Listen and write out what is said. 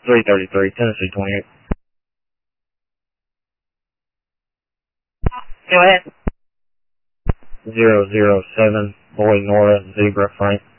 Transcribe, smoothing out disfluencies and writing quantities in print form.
333, Tennessee 28. Go ahead. 007, Boy Nora, Zebra Frank.